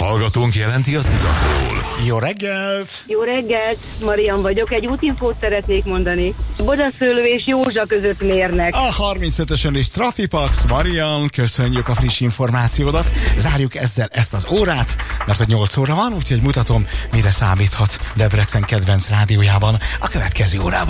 hallgatónk jelenti az utakról. Jó reggelt! Jó reggelt, Marian vagyok. Egy útinfót szeretnék mondani. Bodaszőlő és Józsa között mérnek. A 35-ösön is Trafipax. Marian, köszönjük a friss információdat. Zárjuk ezzel ezt az órát, mert hogy 8 óra van, úgyhogy mutatom, mire számíthat Debrecen kedvenc rádiójában a következő órában.